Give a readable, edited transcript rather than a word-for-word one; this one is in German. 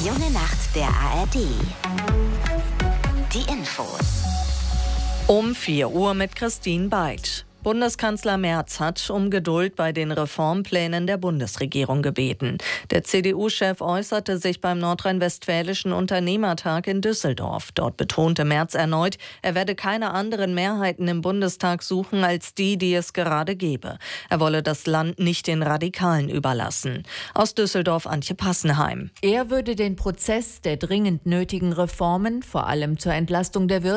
Junge Nacht der ARD. Die Infos. Um 4 Uhr mit Christine Beitsch. Bundeskanzler Merz hat um Geduld bei den Reformplänen der Bundesregierung gebeten. Der CDU-Chef äußerte sich beim Nordrhein-Westfälischen Unternehmertag in Düsseldorf. Dort betonte Merz erneut, er werde keine anderen Mehrheiten im Bundestag suchen als die es gerade gebe. Er wolle das Land nicht den Radikalen überlassen. Aus Düsseldorf Antje Passenheim. Er würde den Prozess der dringend nötigen Reformen, vor allem zur Entlastung der Wirtschaft,